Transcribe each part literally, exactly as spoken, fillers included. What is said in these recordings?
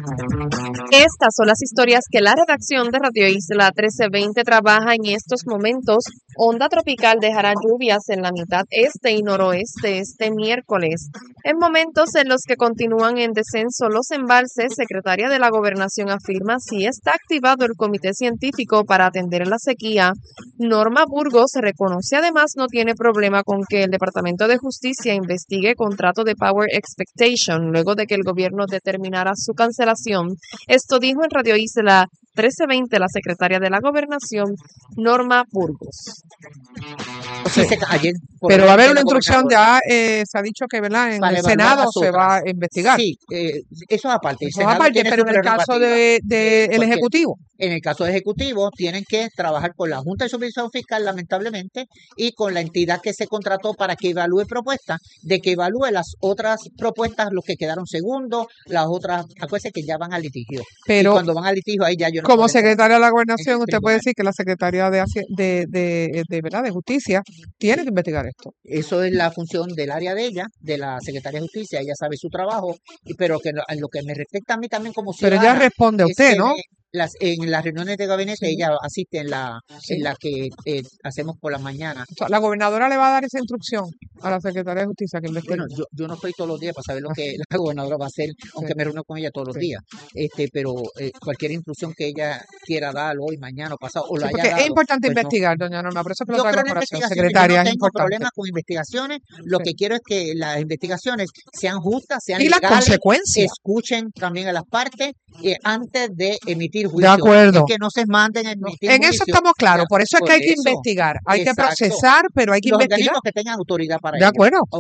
Estas son las historias que la redacción de Radio Isla trece veinte trabaja en estos momentos. Onda tropical dejará lluvias en la mitad este y noroeste este miércoles. En momentos en los que continúan en descenso los embalses, secretaria de la Gobernación afirma si está activado el comité científico para atender la sequía. Norma Burgos reconoce además no tiene problema con que el Departamento de Justicia investigue contrato de Power Expectation luego de que el gobierno determinara su cancelación. Esto dijo en Radio Isla trece veinte la secretaria de la Gobernación, Norma Burgos. Sí, se, ayer, pero va a haber una instrucción, ya eh, se ha dicho que ¿verdad? En el Senado se va a investigar. Sí, eh, eso aparte. Eso aparte, pero en el caso del de, de Ejecutivo. En el caso del Ejecutivo, tienen que trabajar con la Junta de Supervisión Fiscal, lamentablemente, y con la entidad que se contrató para que evalúe propuestas, de que evalúe las otras propuestas, los que quedaron segundos, las otras, acuérdense que ya van al litigio. Pero y cuando van al litigio, ahí ya yo no como secretaria de la Gobernación, usted puede decir que la Secretaría de, de, de, de, ¿verdad? de Justicia tiene que investigar esto. Eso es la función del área de ella, de la Secretaría de Justicia, ella sabe su trabajo, pero que en lo que me respecta a mí también como ciudadana. Pero ella responde a usted, ¿no? Las, en las reuniones de gabinete, sí. ella asiste en la, sí. en la que eh, hacemos por la mañana. O sea, la gobernadora le va a dar esa instrucción a la Secretaría de Justicia que investigue. Bueno, yo, yo no estoy todos los días para saber lo que sí. la gobernadora va a hacer, aunque sí. me reúno con ella todos los sí. días. Este, pero eh, cualquier instrucción que ella quiera dar hoy, mañana o pasado, o sí, la porque haya dado, es importante pues investigar, no. doña Norma, por eso que yo lo traigo creo por acción, secretaria. Yo no tengo importante. problemas con investigaciones, lo sí. que quiero es que las investigaciones sean justas, sean y legales, las consecuencias. Escuchen también a las partes eh, antes de emitir juicio. De acuerdo. Es que no se manden en emitir En juicio. eso estamos claros, por eso es por que hay eso. que investigar, hay Exacto. que procesar, pero hay que Los investigar. organismos que tengan autoridad para de ello. acuerdo. Oh.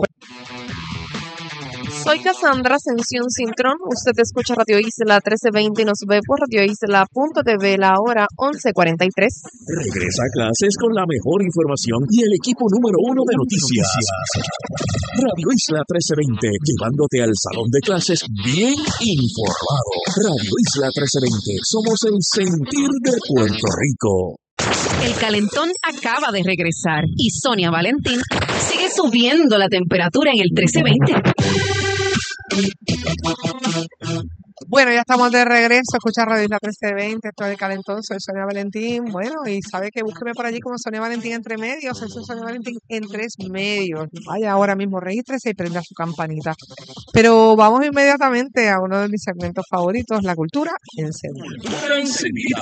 Soy Cassandra Ascensión Cintrón. Usted escucha Radio Isla trece veinte y nos ve por radio isla punto t v la hora once cuarenta y tres. Regresa a clases con la mejor información y el equipo número uno de noticias. Radio Isla trece veinte, llevándote al salón de clases bien informado. Radio Isla trece veinte, somos el sentir de Puerto Rico. El calentón acaba de regresar y Sonia Valentín sigue subiendo la temperatura en el trece veinte. Bueno, ya estamos de regreso, escucha Radio Isla trece veinte, estoy de calentón, soy Sonia Valentín, bueno, y sabe que búsqueme por allí como Sonia Valentín entre medios, soy Sonia Valentín en tres medios, vaya ahora mismo, regístrese y prenda su campanita. Pero vamos inmediatamente a uno de mis segmentos favoritos, la cultura encendida. Encendida.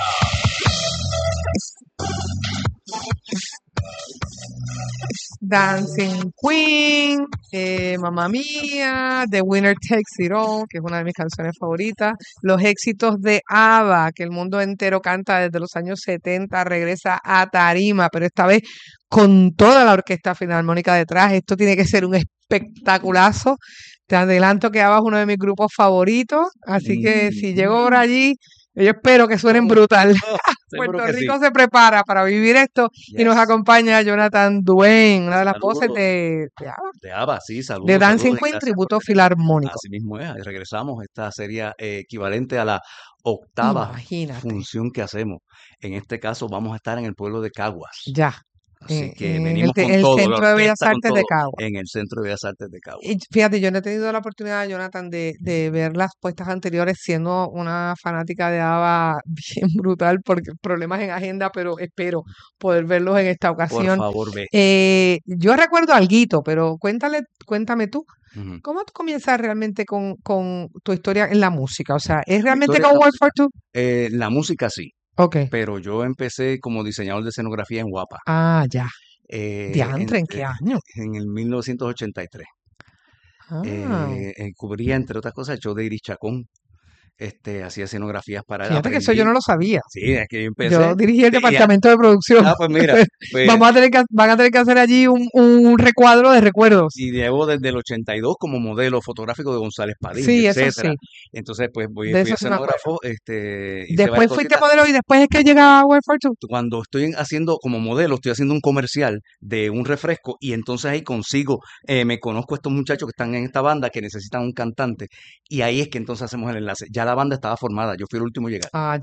Dancing Queen, eh, Mamma Mía, The Winner Takes It All, que es una de mis canciones favoritas, los éxitos de ABBA, que el mundo entero canta desde los años setenta, regresa a tarima, pero esta vez con toda la orquesta filarmónica detrás. Esto tiene que ser un espectaculazo. Te adelanto que ABBA es uno de mis grupos favoritos, así que si llego por allí, yo espero que suenen brutal. Oh, Puerto Rico sí. se prepara para vivir esto yes. y nos acompaña Jonathan Duane, una de las Saludos. voces de, de ABBA. De ABBA, sí, saludos. De Dancing saludos, Queen, tributo filarmónico. Así mismo es, regresamos. Esta sería eh, equivalente a la octava Imagínate. función que hacemos. En este caso vamos a estar en el pueblo de Caguas. Ya. Así en, que en venimos el, con el todo. Centro de Bellas Artes de Caguas. En el Centro de Bellas Artes de Caguas. Y fíjate, yo no he tenido la oportunidad, Jonathan, de, de ver las puestas anteriores, siendo una fanática de ABBA bien brutal, porque problemas en agenda, pero espero poder verlos en esta ocasión. Por favor, ve. Eh, yo recuerdo alguito, pero cuéntale, cuéntame tú. Uh-huh. ¿Cómo tú comienzas realmente con, con tu historia en la música? O sea, ¿es realmente con World for Two? Eh, la música sí. Okay. Pero yo empecé como diseñador de escenografía en Guapa. Ah, ya. Eh, ¿Diantre? ¿En, ¿En qué año? En el mil novecientos ochenta y tres. Ah. Eh, eh, cubría, entre otras cosas, el show de Iris Chacón. Este, hacía escenografías para él. Fíjate aprendí. Que eso yo no lo sabía. Sí, es que yo empecé. Yo dirigí el departamento de producción. Ah, pues mira. Pues, Vamos a tener que, van a tener que hacer allí un, un recuadro de recuerdos. Y llevo desde el ochenta y dos como modelo fotográfico de González Padilla, sí, etcétera. Eso sí. Entonces, pues voy, de fui escenógrafo. Este, después fuiste modelo y después es que llega a World for Two. Cuando estoy haciendo como modelo, estoy haciendo un comercial de un refresco y entonces ahí consigo, eh, me conozco a estos muchachos que están en esta banda que necesitan un cantante y ahí es que entonces hacemos el enlace. Ya la banda estaba formada, yo fui el último a llegar. Ah, ya.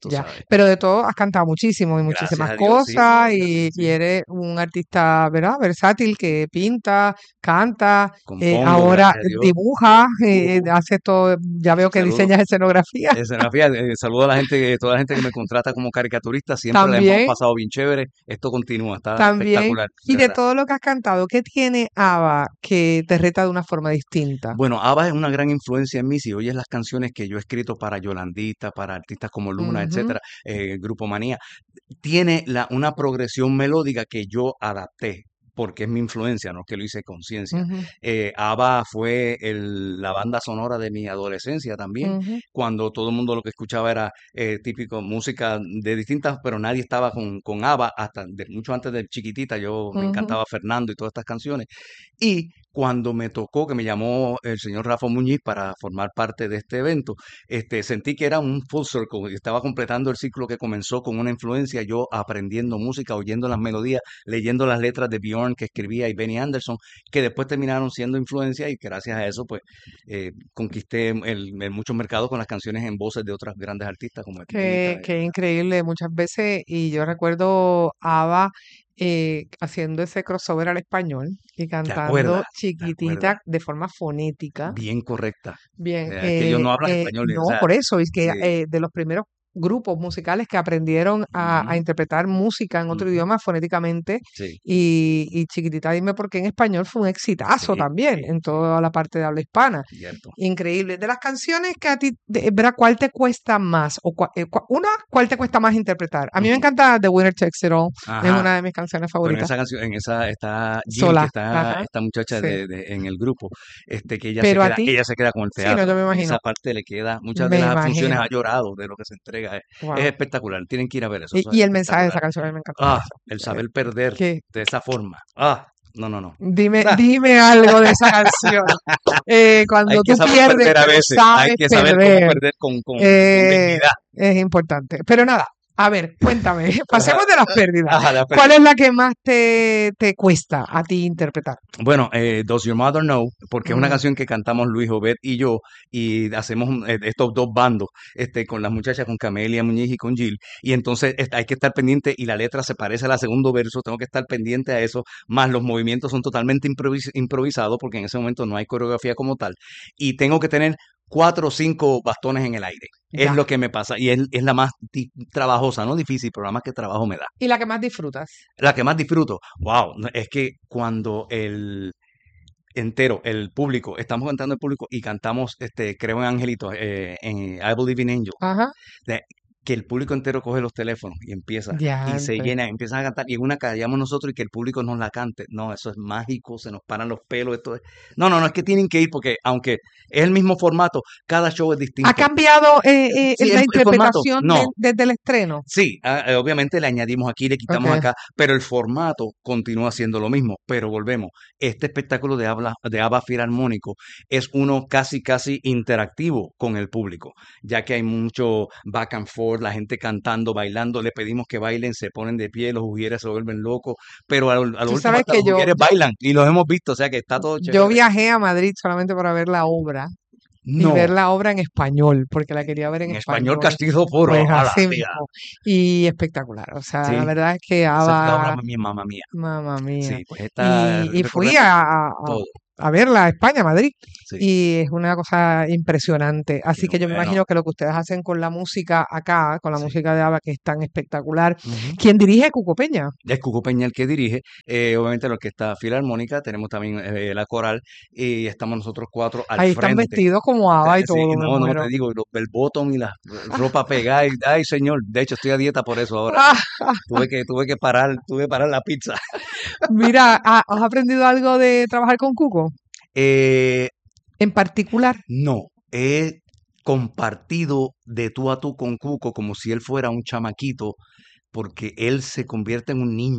tú Ya, sabes. pero de todo has cantado muchísimo y Gracias muchísimas a Dios, sí, cosas sí, y, y sí. eres un artista, ¿verdad? Versátil que pinta, canta, eh, Compongo, ahora gracias a Dios. dibuja, eh, Dibujo. hace todo, ya veo que Saludos. diseñas escenografía Escenografía, eh, saludo a la gente, toda la gente que me contrata como caricaturista, siempre la hemos también, pasado bien chévere. Esto continúa, está también. espectacular, Y de de verdad. todo lo que has cantado, ¿qué tiene ABBA que te reta de una forma distinta? Bueno, ABBA es una gran influencia en mí. Si oyes las canciones que yo he escrito para Yolandita, para artistas como Luna, Ujú, etcétera, eh, Grupo Manía, tiene la, una progresión melódica que yo adapté, porque es mi influencia, no que lo hice a conciencia. ujú, Eh, ABBA fue el- la banda sonora de mi adolescencia también, ujú, cuando todo el mundo lo que escuchaba era eh, típico música de distintas, pero nadie estaba con, con ABBA hasta de- mucho antes de Chiquitita. Yo me ujú. encantaba Fernando y todas estas canciones. Y cuando me tocó, que me llamó el señor Rafa Muñiz para formar parte de este evento, este, sentí que era un full circle y estaba completando el ciclo que comenzó con una influencia, yo aprendiendo música, oyendo las melodías, leyendo las letras de Bjorn que escribía y Benny Anderson, que después terminaron siendo influencia y gracias a eso, pues, eh, conquisté el, el muchos mercados con las canciones en voces de otras grandes artistas como Qué, Evita. qué increíble muchas veces, y yo recuerdo a ABBA eh, haciendo ese crossover al español y ¿Te cantando acuerdas? ¿Te acuerdas? Chiquitita de forma fonética. Bien correcta. Bien, Eh, es que ellos eh, no hablan eh, español, o no, sea, por eso, es que sí. eh, de los primeros grupos musicales que aprendieron a, a Ujú, interpretar música en otro ujú, idioma fonéticamente, sí, y, y Chiquitita, dime por qué en español fue un exitazo sí, también sí, en sí, toda la parte de habla hispana. cierto. Increíble. De las canciones que a ti, de- ¿verdad? ¿Cuál te cuesta más? O cua- eh, cua- una, ¿cuál te cuesta más interpretar? A mí me Ujú, encanta The Winner Takes It All, es ajá. una de mis canciones Bueno, en favoritas. esa canción, en esa está Jill, que Sola, está ajá, esta muchacha sí. de, de- en el grupo, este, que ella se Pero a queda, ti, ella se queda con el sí, no, yo teatro. me imagino, Esa parte le queda, muchas de me las funciones imagino. ha llorado de lo que se entrega. Es, es Wow. espectacular, tienen que ir a ver eso, Y, eso es y el mensaje de esa espectacular. canción a mí me encanta por Ah, eso. el Eh, saber perder que, de esa forma. Ah, no, no, no. dime, Ah, dime algo de esa canción. Eh, hay cuando que tú saber pierdes, perder a pero veces, hay sabes que saber cómo perder, perder con, con, con eh, dignidad. es importante. Pero nada, a ver, cuéntame, Ajá, pasemos de las pérdidas. ajá, la ¿Cuál pérdida. es la que más te, te cuesta a ti interpretar? Bueno, eh, Does Your Mother Know? Porque es una Mm, canción que cantamos Luis Obed y yo, y hacemos un- eh, estos dos bandos, este, con las muchachas, con Camelia Muñiz y con Jill, y entonces este, hay que estar pendiente, y la letra se parece a la segundo verso, tengo que estar pendiente a eso, más los movimientos son totalmente improvis- improvisados, porque en ese momento no hay coreografía como tal, y tengo que tener cuatro o cinco bastones en el aire. Es ya. lo que me pasa, y es, es la más di- trabajosa, no difícil, pero la más que trabajo me da. ¿Y la que más disfrutas? La que más disfruto, wow, no, es que cuando el entero, el público, estamos cantando el público y cantamos, este, creo en Angelitos, eh, en I Believe in Angels, Ajá. de- que el público entero coge los teléfonos y empieza, y se Diantre. llena, empiezan a cantar, y en una callamos nosotros y que el público nos la cante. No, eso es mágico, se nos paran los pelos, esto es... No, no, no, es que tienen que ir porque aunque es el mismo formato, cada show es ¿Ha distinto. cambiado eh, eh, Sí, la el, el formato, interpretación de- no. desde el estreno? Sí, ah, eh, obviamente le añadimos aquí, le quitamos Ok. acá, pero el formato continúa siendo lo mismo. Pero volvemos, este espectáculo de habla, de ABBA Filarmónico es uno casi, casi interactivo con el público, ya que hay mucho back and forth, la gente cantando, bailando, le pedimos que bailen, se ponen de pie, los ujieres se vuelven locos, pero a, lo a lo Tú último sabes hasta que los yo, ujieres yo, bailan y los hemos visto, o sea que está todo yo chévere. viajé a Madrid solamente para ver la obra y ver No, la obra en español, porque la quería ver en en español español, castizo puro, pues a la así vida. mismo. Y espectacular. O sea, la Sí, verdad es que esa es la obra ABBA, mía, mamá mía. mamá mía. Sí, pues esta Y, y fui recorremos a, a, todo. a verla a España, a Madrid, Sí, y es una cosa impresionante. qué Así que yo me bueno. imagino que lo que ustedes hacen con la música acá, con la Sí. música de ABBA, que es tan espectacular. Ujú. ¿Quién dirige Cuco Peña? Es Cuco Peña el que dirige, eh, obviamente la orquesta filarmónica, tenemos también eh, la coral y estamos nosotros cuatro al Ahí están frente. vestidos como ABBA y Sí, todo, me no, no te muero. digo, los- el botón y la ropa pegada, y- ay señor, de hecho estoy a dieta por eso ahora. Tuve que, tuve que parar, tuve que parar la pizza. Mira, ¿ha- ¿has aprendido algo de trabajar con Cuco? Eh, En particular, no, he compartido de tú a tú con Cuco como si él fuera un chamaquito, porque él se convierte en un niño.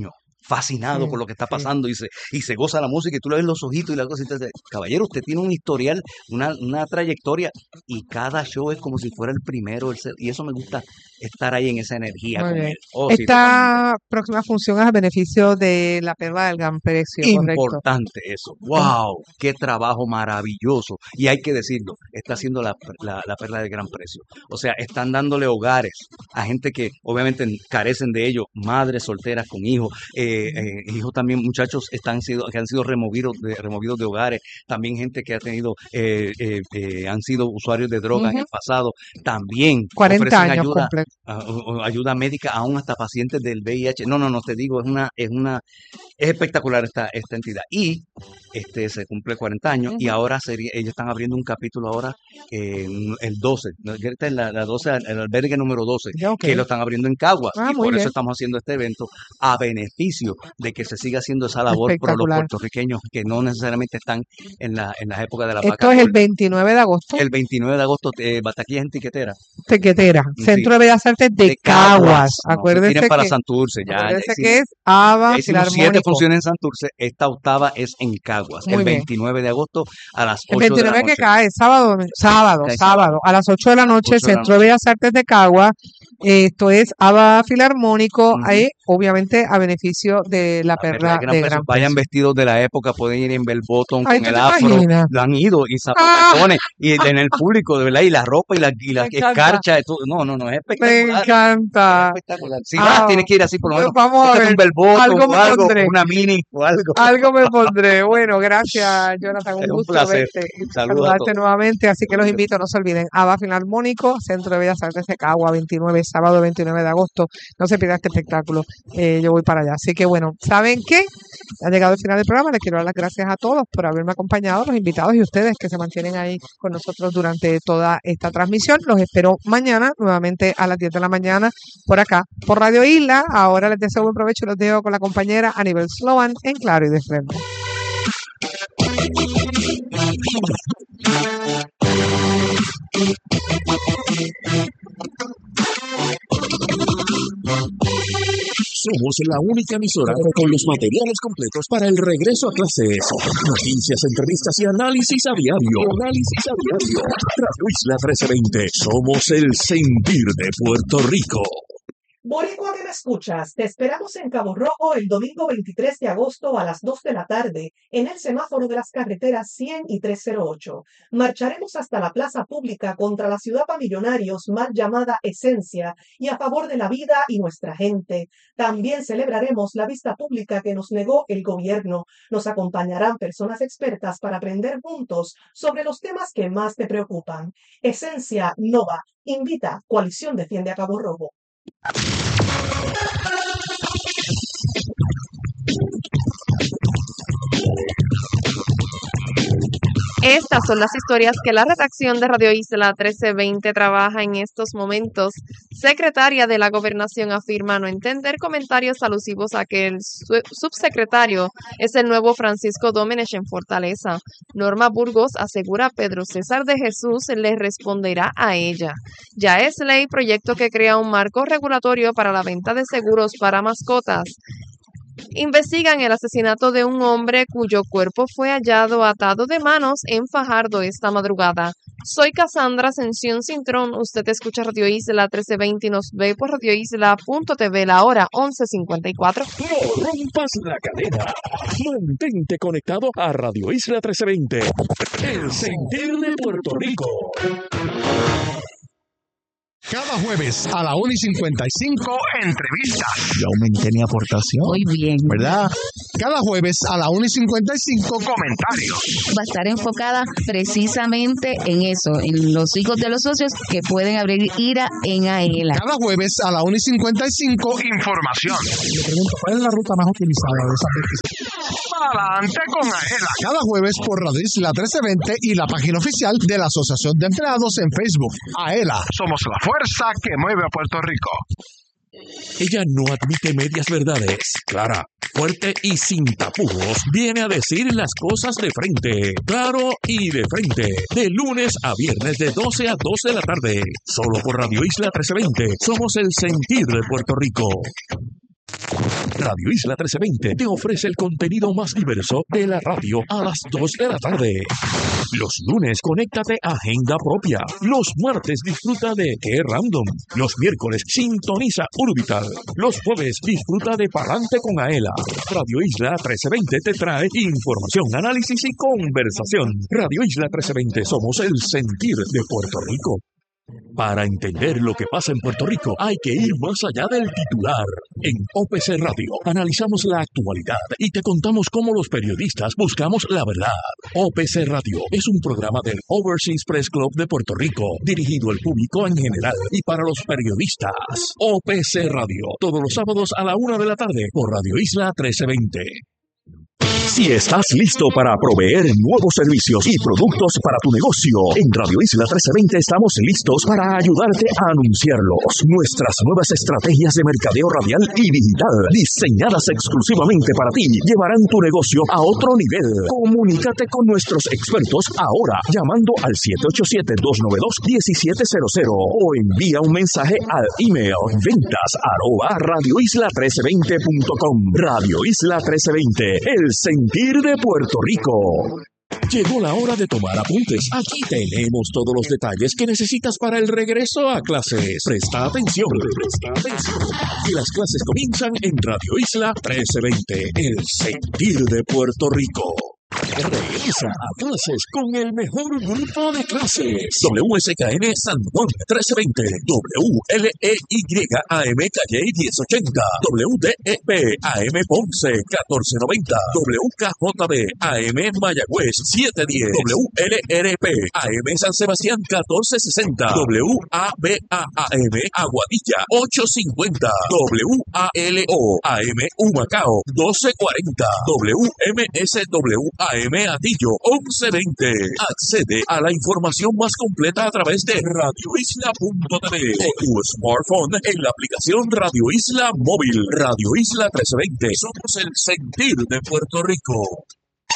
fascinado Sí, con lo que está sí. pasando y se, y se goza la música y tú le ves los ojitos y la cosa. Entonces, caballero, usted tiene un historial, una, una trayectoria y cada show es como si fuera el primero. El se- y eso me gusta, estar ahí en esa energía Muy con bien. él. Oh, sí, totalmente. Esta próxima función es a beneficio de la Perla del Gran Precio, correcto. Importante eso. ¡Wow! ¡Qué trabajo maravilloso! Y hay que decirlo, está haciendo la, la, la perla de gran precio. O sea, están dándole hogares a gente que obviamente carecen de ello, madres solteras con hijos, eh, eh, hijos también, muchachos están sido, que han sido removidos de, removidos de hogares, también gente que ha tenido, eh, eh, eh, han sido usuarios de drogas en Ujú. el pasado, también cuarenta ofrecen años ayuda, completos. a- o- o ayuda médica aún hasta pacientes del V I H. No, no, no, te digo, es una, es una, es espectacular esta, esta entidad. Y este se cumple cuarenta años y Ujú. ahora sería, ellos están abriendo un capítulo ahora, eh, un- el doce, ¿no? Ya está en la, la doce, el albergue número doce, Ya, ok. que lo están abriendo en Caguas. Ah, Y muy por eso bien. estamos haciendo este evento a beneficio de que se siga haciendo esa labor por los Espectacular. puertorriqueños que no necesariamente están en la, en las épocas de la Esto vaca es el gorda. veintinueve de agosto, El veintinueve de agosto, eh, Bataquillas en Tiquetera. Tequetera, Sí, Centro de Bellas Artes de de Caguas. Caguas. No, Acuérdese miren para que, Santurce, ya, ya acuérdese hicimos, que es ABA ya hicimos siete Filarmónico. funciones en Santurce, esta octava es en Caguas, el Muy bien. veintinueve de agosto a las El ocho de la veintinueve que noche. cae, sábado, domingo- sábado, Cae sábado, sábado, a las ocho de la noche, ocho de la Centro de noche. Bellas Artes de Caguas. Esto es ABA Filarmónico, Ujú. eh, obviamente a beneficio de la La perla de Perla gran de precio. Gran Vayan Precio. vestidos de la época, pueden ir en bell bottom Ay, con ¿tú el te afro, imaginas? lo han ido, y ¡Ah! zapatacones, y en el público, de verdad, y la ropa y la, y Me la encanta, escarcha, y todo. No, no, no, es me espectacular, es encanta. espectacular. Si vas, Ah, tienes que ir así, por lo pues menos, vamos a búscate un ver, bell bottom algo o me algo, o pondré. una mini o algo. Algo me pondré. Bueno, gracias, Jonathan. Un Es un gusto placer. verte y Saludos a saludarte todos. nuevamente. Así que los invito, no se olviden. ABA Filarmónico, Centro de Bellas Artes de Cagua, veintinueve, sábado veintinueve de agosto. No se pierda este espectáculo. Eh, yo voy para allá. Así que bueno, ¿saben qué? Ha llegado el final del programa. Les quiero dar las gracias a todos por haberme acompañado, los invitados y ustedes que se mantienen ahí con nosotros durante toda esta transmisión. Los espero mañana, nuevamente a las diez de la mañana, por acá, por Radio Isla. Ahora les deseo buen provecho y los dejo con la compañera Anibel Sloan en Claro y de Frente. Somos la única emisora con los materiales completos para el regreso a clases. Noticias, entrevistas y análisis a diario. Análisis a diario. Radio Isla trece veinte. Somos el sentir de Puerto Rico. Boricua que me escuchas, te esperamos en Cabo Rojo el domingo veintitrés de agosto a las dos de la tarde en el semáforo de las carreteras cien y trescientos ocho. Marcharemos hasta la plaza pública contra la ciudad pa' millonarios mal llamada Esencia y a favor de la vida y nuestra gente. También celebraremos la vista pública que nos negó el gobierno. Nos acompañarán personas expertas para aprender juntos sobre los temas que más te preocupan. Esencia Nova invita Coalición Defiende a Cabo Rojo. Estas son las historias que la redacción de Radio Isla trece veinte trabaja en estos momentos. Secretaria de la Gobernación afirma no entender comentarios alusivos a que el su- subsecretario es el nuevo Francisco Domenech en Fortaleza. Norma Burgos asegura Pedro César de Jesús le responderá a ella. Ya es ley proyecto que crea un marco regulatorio para la venta de seguros para mascotas. Investigan el asesinato de un hombre cuyo cuerpo fue hallado atado de manos en Fajardo esta madrugada. Soy Cassandra Ascensión Cintrón. Usted escucha Radio Isla trece veinte y nos ve por radio isla punto t v la hora once cincuenta y cuatro. No rompas la cadena. Mantente conectado a Radio Isla trece veinte. El sentir de Puerto Rico. Cada jueves a la una y cincuenta y cinco, entrevista. Yo aumenté mi aportación. Muy bien. ¿Verdad? Cada jueves a la una y cincuenta y cinco, comentarios. Va a estar enfocada precisamente en eso, en los hijos de los socios que pueden abrir ira en AELA. Cada jueves a la una y cincuenta y cinco, información. Le pregunto, ¿cuál es la ruta más utilizada de esas veinticinco? Adelante con AELA. Cada jueves por Radio Isla trece veinte y la página oficial de la Asociación de Empleados en Facebook. AELA, somos la fuerza que mueve a Puerto Rico. Ella no admite medias verdades. Clara, fuerte y sin tapujos, viene a decir las cosas de frente. Claro y de frente. De lunes a viernes de doce a dos de la tarde. Solo por Radio Isla trece veinte. Somos el sentir de Puerto Rico. Radio Isla trece veinte te ofrece el contenido más diverso de la radio a las dos de la tarde. Los lunes, conéctate a Agenda Propia. Los martes, disfruta de Qué Random. Los miércoles, sintoniza Urbital. Los jueves, disfruta de Palante con Aela. Radio Isla trece veinte te trae información, análisis y conversación. Radio Isla trece veinte, somos el sentir de Puerto Rico. Para entender lo que pasa en Puerto Rico hay que ir más allá del titular. En O P C Radio analizamos la actualidad y te contamos cómo los periodistas buscamos la verdad. O P C Radio es un programa del Overseas Press Club de Puerto Rico, dirigido al público en general y para los periodistas. O P C Radio, todos los sábados a la una de la tarde por Radio Isla trece veinte. Si estás listo para proveer nuevos servicios y productos para tu negocio, en Radio Isla trece veinte estamos listos para ayudarte a anunciarlos. Nuestras nuevas estrategias de mercadeo radial y digital, diseñadas exclusivamente para ti, llevarán tu negocio a otro nivel. Comunícate con nuestros expertos ahora, llamando al siete ocho siete, dos nueve dos, uno siete cero cero o envía un mensaje al email ventas arroba radioisla trece veinte punto com. Radio Isla trece veinte, el sentir de Puerto Rico. Llegó la hora de tomar apuntes. Aquí tenemos todos los detalles que necesitas para el regreso a clases. Presta atención. Presta atención. Y las clases comienzan en Radio Isla trece veinte, el sentir de Puerto Rico. Regresa a clases con el mejor grupo de clases. W S K N San Juan trece veinte, W L E Y A M Calle diez ochenta, W D E P A M Ponce catorce noventa, W K J B A M Mayagüez siete diez, W L R P A M San Sebastián catorce sesenta, W A B A A M Aguadilla ocho cincuenta, W A L O A M Humacao doce cuarenta, W M S W A M Atillo once veinte. Accede a la información más completa a través de radio isla punto t v o tu smartphone en la aplicación Radio Isla Móvil. Radio Isla trece veinte. Somos el sentir de Puerto Rico.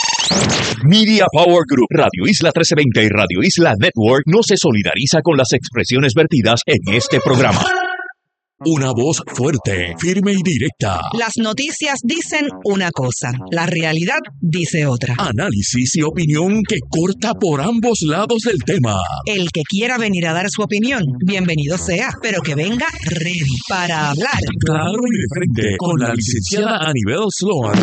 Media Power Group, Radio Isla trece veinte y Radio Isla Network no se solidariza con las expresiones vertidas en este programa. Una voz fuerte, firme y directa. Las noticias dicen una cosa, la realidad dice otra. Análisis y opinión que corta por ambos lados del tema. El que quiera venir a dar su opinión, bienvenido sea, pero que venga ready para hablar. Claro y de frente, con la licenciada Anibel Sloan.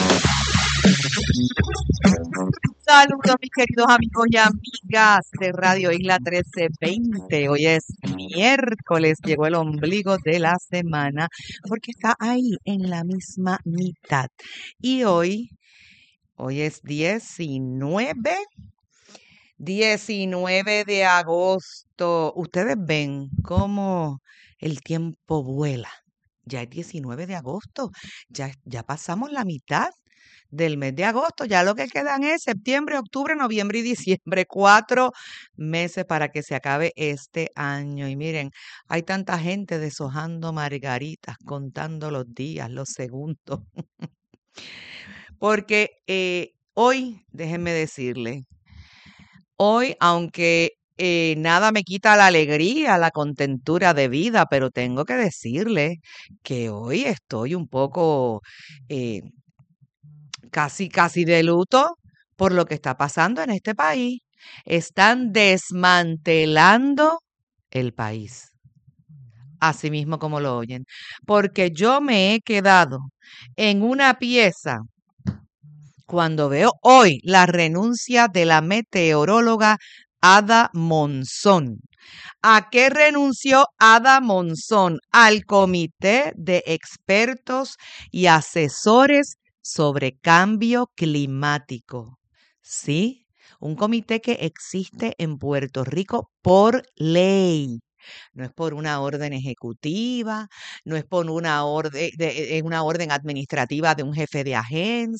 Saludos mis queridos amigos y amigas de Radio Isla trece veinte. Hoy es miércoles, llegó el ombligo de la semana porque está ahí en la misma mitad. Y hoy, hoy es diecinueve, diecinueve de agosto. Ustedes ven cómo el tiempo vuela. Ya es diecinueve de agosto, ya, ya pasamos la mitad del mes de agosto. Ya lo que quedan es septiembre, octubre, noviembre y diciembre. Cuatro meses para que se acabe este año. Y miren, hay tanta gente deshojando margaritas, contando los días, los segundos. Porque eh, hoy, déjenme decirle, hoy, aunque eh, nada me quita la alegría, la contentura de vida, pero tengo que decirle que hoy estoy un poco... Eh, casi, casi de luto por lo que está pasando en este país. Están desmantelando el país, así mismo como lo oyen, porque yo me he quedado en una pieza cuando veo hoy la renuncia de la meteoróloga Ada Monzón. ¿A qué renunció Ada Monzón? Al Comité de Expertos y Asesores sobre Cambio Climático. Sí, un comité que existe en Puerto Rico por ley. No es por una orden ejecutiva, no es por una orden, de, una orden administrativa de un jefe de agencia.